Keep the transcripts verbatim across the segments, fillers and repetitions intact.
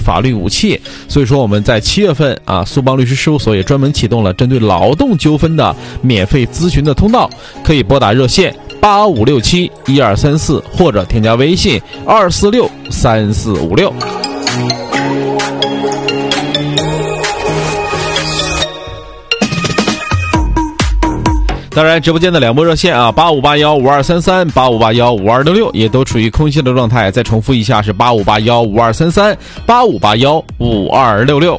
法律武器。所以说我们在七月份啊，苏邦律师事务所也专门启动了针对劳动纠纷的免费咨询的通道，可以拨打热线八五六七一二三四，或者添加微信二四六三四五六。当然，直播间的两拨热线啊，八五八幺五二三三、八五八幺五二六六，也都处于空心的状态。再重复一下，是八五八幺五二三三、八五八幺五二六六。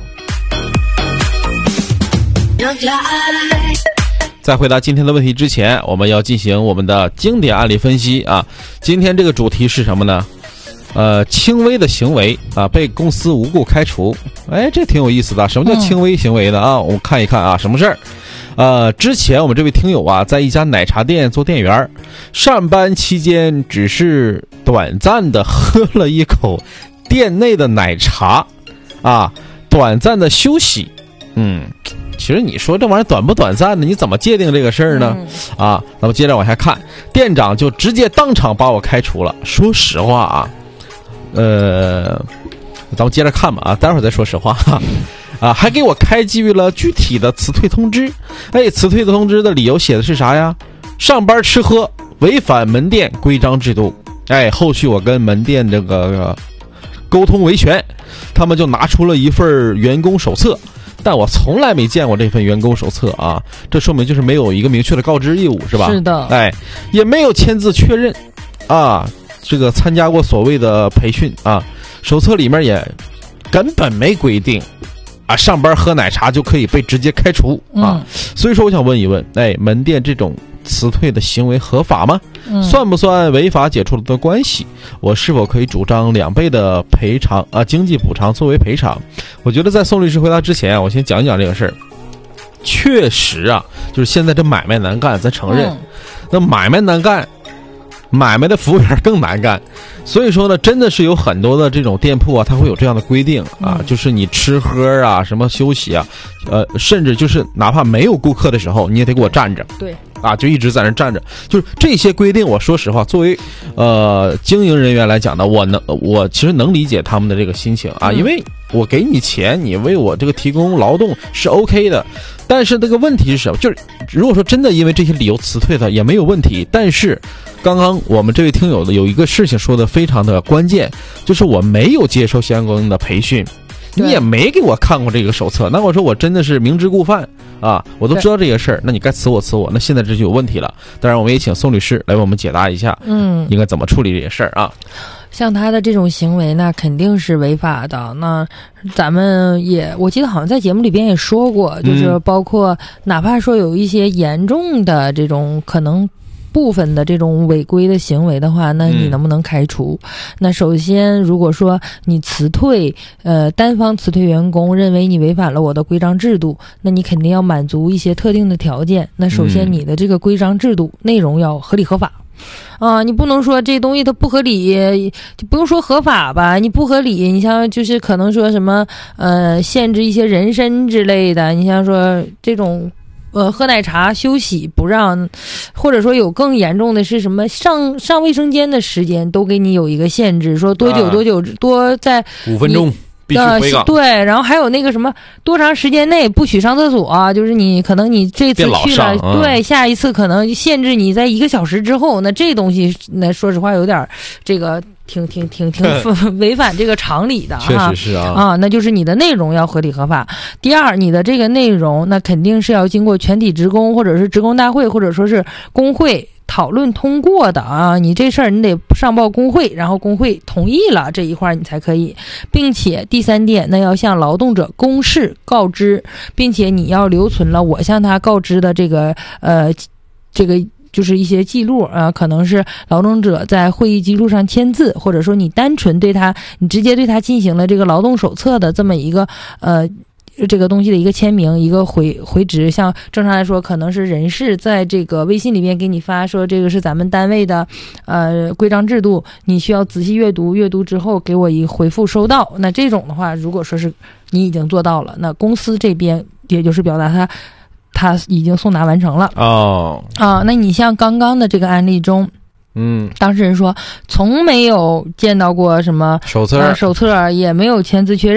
在回答今天的问题之前，我们要进行我们的经典案例分析啊。今天这个主题是什么呢？呃，轻微的行为啊，被公司无故开除。哎，这挺有意思的。什么叫轻微行为呢？啊，我们看一看啊，什么事儿？呃，之前我们这位听友啊，在一家奶茶店做店员，上班期间只是短暂的喝了一口店内的奶茶，啊，短暂的休息。嗯，其实你说这玩意儿短不短暂的，你怎么界定这个事儿呢？嗯、啊，那么接着往下看，店长就直接当场把我开除了。说实话啊，呃，咱们接着看吧啊，待会儿再说实话哈。啊，还给我开具了具体的辞退通知。哎，辞退的通知的理由写的是啥呀？上班吃喝，违反门店规章制度。哎，后续我跟门店这个沟通维权，他们就拿出了一份员工手册，但我从来没见过这份员工手册啊，这说明就是没有一个明确的告知义务，是吧？ 是的。 哎，也没有签字确认啊，这个参加过所谓的培训啊，手册里面也根本没规定啊，上班喝奶茶就可以被直接开除啊！嗯、所以说，我想问一问，哎，门店这种辞退的行为合法吗？嗯、算不算违法解除的关系？我是否可以主张两倍的赔偿啊，经济补偿作为赔偿？我觉得在宋律师回答之前，我先讲一讲这个事儿。确实啊，就是现在这买卖难干，咱承认。嗯、那买卖难干，买卖的服务员更难干。所以说呢，真的是有很多的这种店铺啊，它会有这样的规定啊，嗯、就是你吃喝啊，什么休息啊，呃，甚至就是哪怕没有顾客的时候，你也得给我站着。 对。 啊，就一直在那站着。就是这些规定，我说实话，作为呃经营人员来讲呢，我能我其实能理解他们的这个心情啊，因为我给你钱，你为我这个提供劳动是 OK 的。但是这个问题是什么？就是如果说真的因为这些理由辞退他也没有问题，但是刚刚我们这位听友的有一个事情说的非常的关键，就是我没有接受相关的培训，你也没给我看过这个手册，那我说我真的是明知故犯啊！我都知道这个事儿，那你该辞我辞我，那现在这就有问题了。当然，我们也请宋律师来为我们解答一下，嗯，应该怎么处理这些事儿啊？ 像他的这种行为呢，肯定是违法的。那咱们也，我记得好像在节目里边也说过，就是包括哪怕说有一些严重的这种可能部分的这种违规的行为的话，那你能不能开除？嗯、那首先，如果说你辞退，呃，单方辞退员工，认为你违反了我的规章制度，那你肯定要满足一些特定的条件。那首先，你的这个规章制度内容要合理合法。啊，你不能说这东西它不合理，就不用说合法吧，你不合理，你像就是可能说什么呃限制一些人身之类的，你像说这种呃喝奶茶休息不让，或者说有更严重的是什么上上卫生间的时间都给你有一个限制，说多久多久多在五分钟。必须回岗、呃、 对，然后还有那个什么多长时间内不许上厕所、啊、就是你可能你这次去了、嗯、对，下一次可能限制你在一个小时之后，那这东西那说实话有点这个挺挺挺挺违反这个常理的， 确实是啊啊，那就是你的内容要合理合法。第二，你的这个内容那肯定是要经过全体职工或者是职工大会或者说是工会讨论通过的啊，你这事儿你得上报工会，然后工会同意了这一块你才可以，并且第三点，那要向劳动者公示告知，并且你要留存了我向他告知的这个呃这个就是一些记录啊，可能是劳动者在会议记录上签字，或者说你单纯对他你直接对他进行了这个劳动手册的这么一个呃。这个东西的一个签名一个回回执，像正常来说可能是人事在这个微信里面给你发说这个是咱们单位的呃规章制度，你需要仔细阅读，阅读之后给我一回复收到。那这种的话如果说是你已经做到了，那公司这边也就是表达他他已经送达完成了哦啊。那你像刚刚的这个案例中，嗯，当事人说从没有见到过什么手册、 呃、手册也没有签字确认。